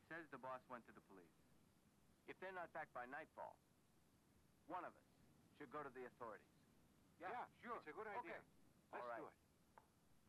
says the boss went to the police. If they're not back by nightfall, one of us should go to the authorities. Yeah, sure. It's a good idea. Okay.